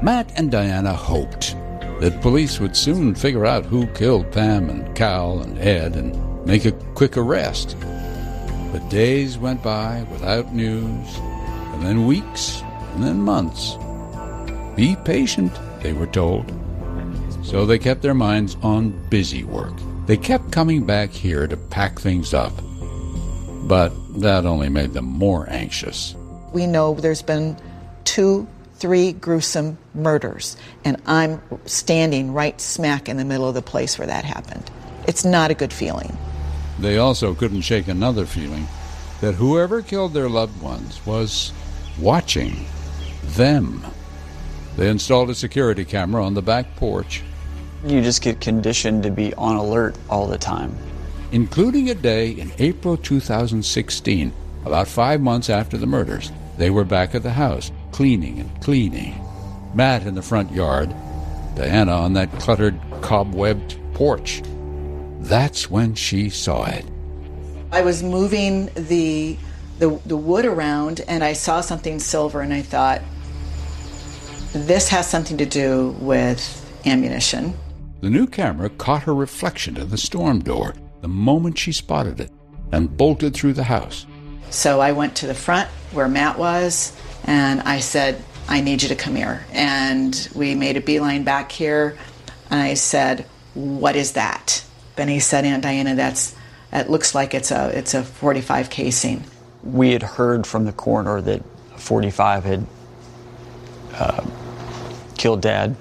Matt and Diana hoped that police would soon figure out who killed Pam and Cal and Ed and make a quick arrest. But days went by without news, and then weeks, and then months. Be patient, they were told. So they kept their minds on busy work. They kept coming back here to pack things up. But that only made them more anxious. We know there's been 2-3 gruesome murders, and I'm standing right smack in the middle of the place where that happened. It's not a good feeling. They also couldn't shake another feeling that whoever killed their loved ones was watching them. They installed a security camera on the back porch. You just get conditioned to be on alert all the time. Including a day in April 2016, about 5 months after the murders. They were back at the house, cleaning and cleaning. Matt in the front yard, Diana on that cluttered, cobwebbed porch. That's when she saw it. I was moving the wood around, and I saw something silver, and I thought, this has something to do with ammunition. The new camera caught her reflection in the storm door the moment she spotted it and bolted through the house. So I went to the front where Matt was, and I said, I need you to come here. And we made a beeline back here, and I said, what is that? And he said, Aunt Diana, it looks like it's a 45 casing. We had heard from the coroner that 45 had killed Dad.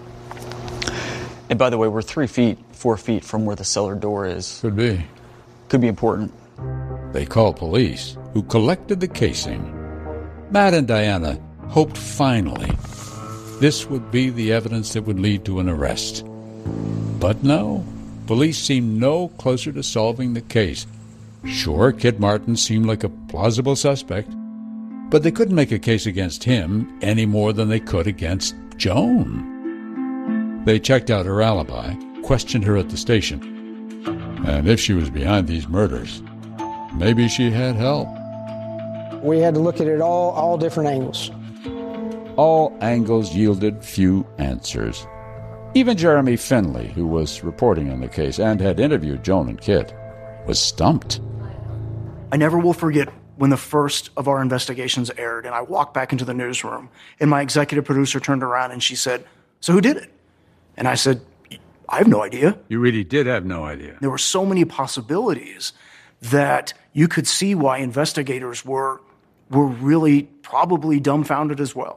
And by the way, we're 4 feet from where the cellar door is. Could be. Could be important. They called police, who collected the casing. Matt and Diana hoped finally this would be the evidence that would lead to an arrest. But no, police seemed no closer to solving the case. Sure, Kid Martin seemed like a plausible suspect, but they couldn't make a case against him any more than they could against Joan. They checked out her alibi, questioned her at the station, and if she was behind these murders, maybe she had help. We had to look at it all different angles. All angles yielded few answers. Even Jeremy Finley, who was reporting on the case and had interviewed Joan and Kit, was stumped. I never will forget when the first of our investigations aired, and I walked back into the newsroom, and my executive producer turned around and she said, so who did it? And I said, I have no idea. You really did have no idea. There were so many possibilities that you could see why investigators were really probably dumbfounded as well.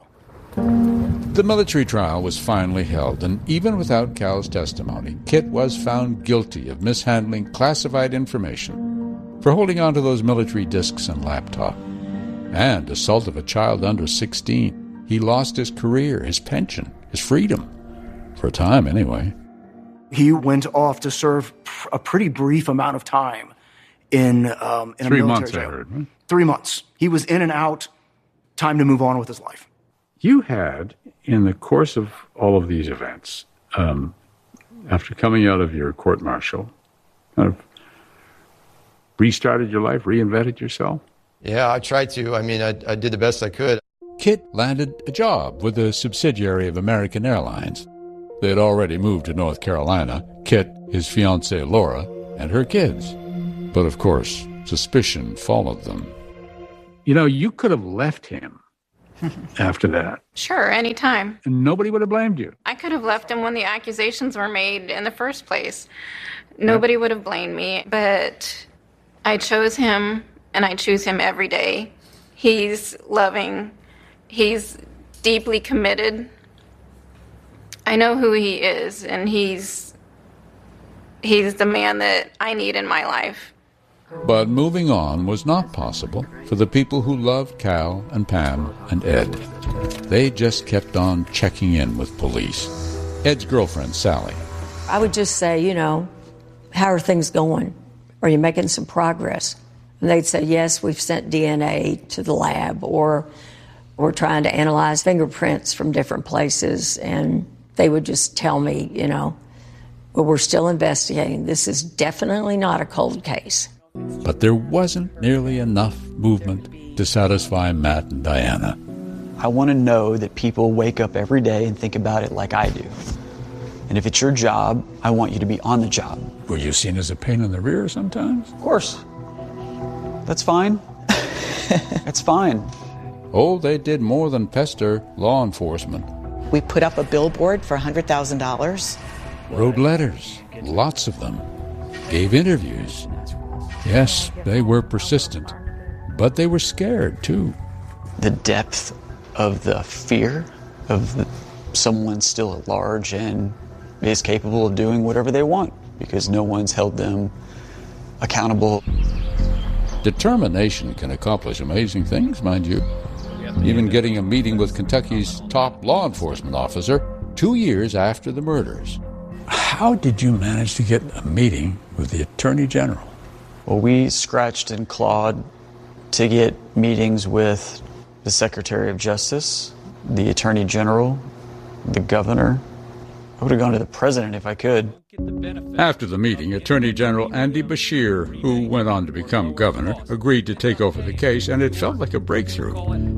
The military trial was finally held, and even without Cal's testimony, Kit was found guilty of mishandling classified information, for holding on to those military discs and laptop, and assault of a child under 16. He lost his career, his pension, his freedom. For a time, anyway. He went off to serve a pretty brief amount of time in a military 3 months, jail. I heard. Huh? 3 months. He was in and out. Time to move on with his life. You had, in the course of all of these events, after coming out of your court-martial, kind of restarted your life, reinvented yourself? Yeah, I tried to. I mean, I did the best I could. Kit landed a job with a subsidiary of American Airlines. They had already moved to North Carolina, Kit, his fiancée Laura, and her kids. But of course, suspicion followed them. You know, you could have left him after that. Sure, anytime. And nobody would have blamed you. I could have left him when the accusations were made in the first place. Nobody would have blamed me, but I chose him, and I choose him every day. He's loving. He's deeply committed. I know who he is, and he's the man that I need in my life. But moving on was not possible for the people who loved Cal and Pam and Ed. They just kept on checking in with police. Ed's girlfriend, Sally. I would just say, you know, how are things going? Are you making some progress? And they'd say, yes, we've sent DNA to the lab, or we're trying to analyze fingerprints from different places. And they would just tell me, you know, well, we're still investigating. This is definitely not a cold case. But there wasn't nearly enough movement to satisfy Matt and Diana. I want to know that people wake up every day and think about it like I do. And if it's your job, I want you to be on the job. Were you seen as a pain in the rear sometimes? Of course. That's fine. That's fine. Oh, they did more than pester law enforcement. We put up a billboard for $100,000. Wrote letters, lots of them. Gave interviews. Yes, they were persistent, but they were scared too. The depth of the fear of someone still at large and is capable of doing whatever they want because no one's held them accountable. Determination can accomplish amazing things, mind you. Even getting a meeting with Kentucky's top law enforcement officer 2 years after the murders. How did you manage to get a meeting with the Attorney General? Well, we scratched and clawed to get meetings with the Secretary of Justice, the Attorney General, the Governor. I would have gone to the President if I could. After the meeting, Attorney General Andy Beshear, who went on to become governor, agreed to take over the case, and it felt like a breakthrough.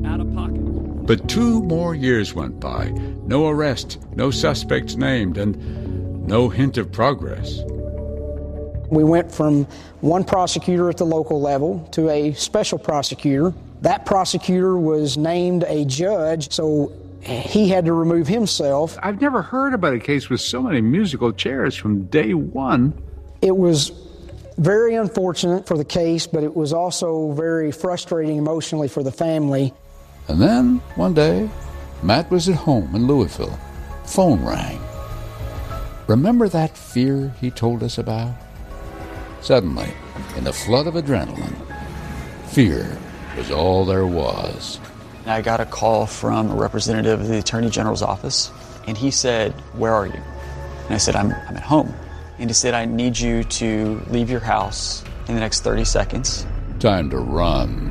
But 2 more years went by. No arrest, no suspects named, and no hint of progress. We went from one prosecutor at the local level to a special prosecutor. That prosecutor was named a judge, so he had to remove himself. I've never heard about a case with so many musical chairs from day one. It was very unfortunate for the case, but it was also very frustrating emotionally for the family. And then, one day, Matt was at home in Louisville. Phone rang. Remember that fear he told us about? Suddenly, in the flood of adrenaline, fear was all there was. I got a call from a representative of the Attorney General's office, and he said, "Where are you?" And I said, I'm at home. And he said, "I need you to leave your house in the next 30 seconds. Time to run.